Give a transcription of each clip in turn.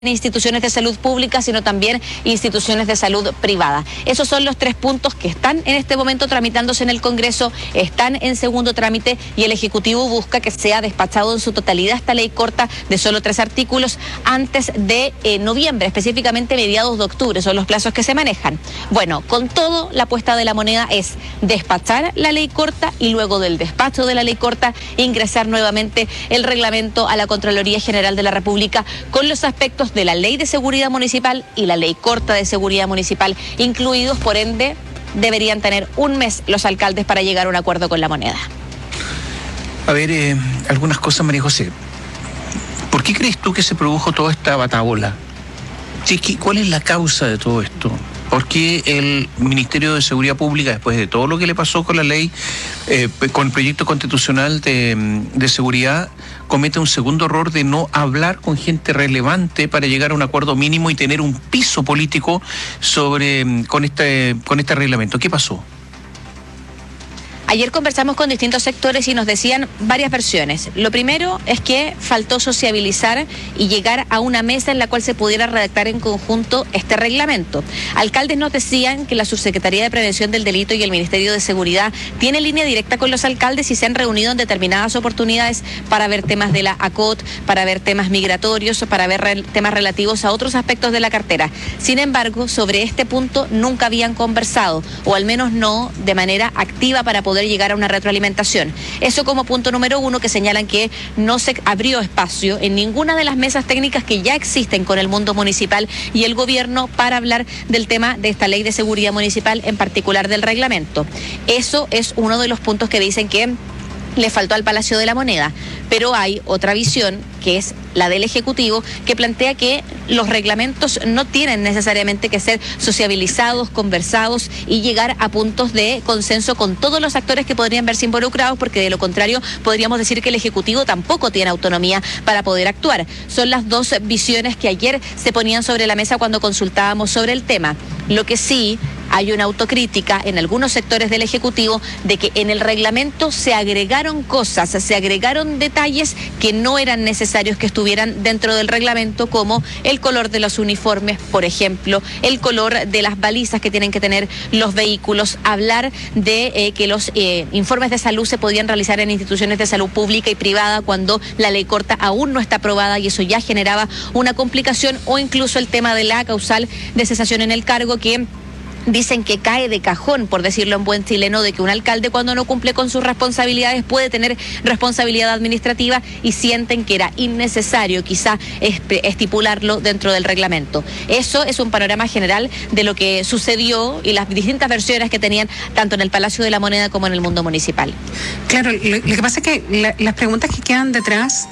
instituciones de salud pública, sino también instituciones de salud privada. Esos son los 3 puntos que están en este momento tramitándose en el Congreso, están en segundo trámite y el Ejecutivo busca que sea despachado en su totalidad esta ley corta de solo 3 artículos antes de noviembre, específicamente mediados de octubre, son los plazos que se manejan. Bueno, con todo, la apuesta de la moneda es despachar la ley corta y luego del despacho de la ley corta ingresar nuevamente el reglamento a la Contraloría General de la República con los aspectos de la Ley de Seguridad Municipal y la Ley Corta de Seguridad Municipal incluidos, por ende, deberían tener un mes los alcaldes para llegar a un acuerdo con la moneda. A ver, algunas cosas, María José. ¿Por qué crees tú que se produjo toda esta batahola? ¿Cuál es la causa de todo esto? ¿Por qué el Ministerio de Seguridad Pública, después de todo lo que le pasó con la ley, con el proyecto constitucional de seguridad, comete un segundo error de no hablar con gente relevante para llegar a un acuerdo mínimo y tener un piso político con este reglamento? ¿Qué pasó? Ayer conversamos con distintos sectores y nos decían varias versiones. Lo primero es que faltó sociabilizar y llegar a una mesa en la cual se pudiera redactar en conjunto este reglamento. Alcaldes nos decían que la Subsecretaría de Prevención del Delito y el Ministerio de Seguridad tienen línea directa con los alcaldes y se han reunido en determinadas oportunidades para ver temas de la ACOT, para ver temas migratorios, para ver temas relativos a otros aspectos de la cartera. Sin embargo, sobre este punto nunca habían conversado, o al menos no de manera activa para poder llegar a una retroalimentación. Eso como punto número 1, que señalan que no se abrió espacio en ninguna de las mesas técnicas que ya existen con el mundo municipal y el gobierno para hablar del tema de esta ley de seguridad municipal, en particular del reglamento. Eso es uno de los puntos que dicen que le faltó al Palacio de la Moneda, pero hay otra visión que es la del Ejecutivo, que plantea que los reglamentos no tienen necesariamente que ser sociabilizados, conversados y llegar a puntos de consenso con todos los actores que podrían verse involucrados, porque de lo contrario podríamos decir que el Ejecutivo tampoco tiene autonomía para poder actuar. Son las dos visiones que ayer se ponían sobre la mesa cuando consultábamos sobre el tema. Lo que sí, hay una autocrítica en algunos sectores del Ejecutivo de que en el reglamento se agregaron cosas, se agregaron detalles que no eran necesarios que estuvieran dentro del reglamento, como el color de los uniformes, por ejemplo, el color de las balizas que tienen que tener los vehículos, hablar de que los informes de salud se podían realizar en instituciones de salud pública y privada cuando la ley corta aún no está aprobada y eso ya generaba una complicación, o incluso el tema de la causal de cesación en el cargo, que dicen que cae de cajón, por decirlo en buen chileno, de que un alcalde cuando no cumple con sus responsabilidades puede tener responsabilidad administrativa, y sienten que era innecesario quizá estipularlo dentro del reglamento. Eso es un panorama general de lo que sucedió y las distintas versiones que tenían tanto en el Palacio de la Moneda como en el mundo municipal. Claro, lo que pasa es que las preguntas que quedan detrás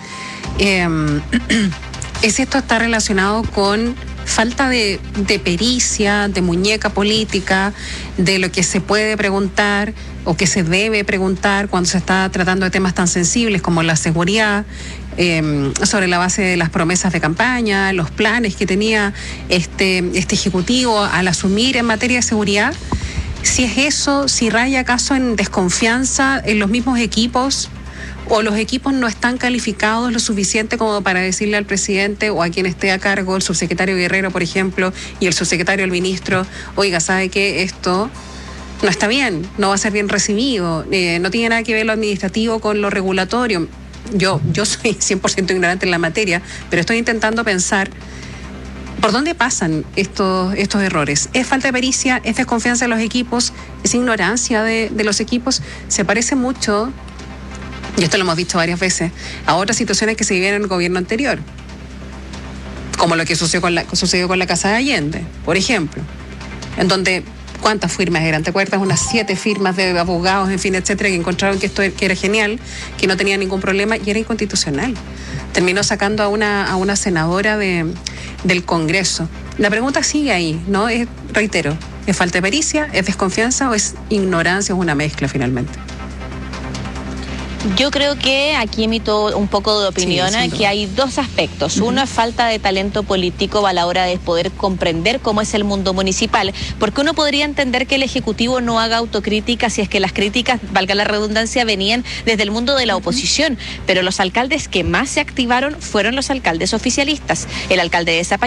es si esto está relacionado con falta de pericia, de muñeca política, de lo que se puede preguntar o que se debe preguntar cuando se está tratando de temas tan sensibles como la seguridad, sobre la base de las promesas de campaña, los planes que tenía este Ejecutivo al asumir en materia de seguridad. Si es eso, si raya acaso en desconfianza en los mismos equipos, o los equipos no están calificados lo suficiente como para decirle al presidente o a quien esté a cargo, el subsecretario Guerrero, por ejemplo, y el subsecretario el ministro, oiga, ¿sabe qué? Esto no está bien, no va a ser bien recibido, no tiene nada que ver lo administrativo con lo regulatorio. Yo soy 100% ignorante en la materia, pero estoy intentando pensar por dónde pasan estos errores. ¿Es falta de pericia? ¿Es desconfianza de los equipos? ¿Es ignorancia de los equipos? Se parece mucho, y esto lo hemos visto varias veces, a otras situaciones que se vivían en el gobierno anterior, como lo que sucedió con la Casa de Allende, por ejemplo, en donde ¿cuántas firmas eran? ¿Te acuerdas? Unas 7 firmas de abogados, en fin, etcétera, que encontraron que esto que era genial, que no tenía ningún problema y era inconstitucional. Terminó sacando a una senadora del Congreso. La pregunta sigue ahí, ¿no? Reitero, ¿es falta de pericia? ¿Es desconfianza? ¿O es ignorancia? ¿Es una mezcla finalmente? Yo creo que aquí emito un poco de opinión, Sí, que hay dos aspectos. Uno es falta de talento político a la hora de poder comprender cómo es el mundo municipal, porque uno podría entender que el Ejecutivo no haga autocrítica si es que las críticas, valga la redundancia, venían desde el mundo de la oposición, pero los alcaldes que más se activaron fueron los alcaldes oficialistas. El alcalde de Zapallar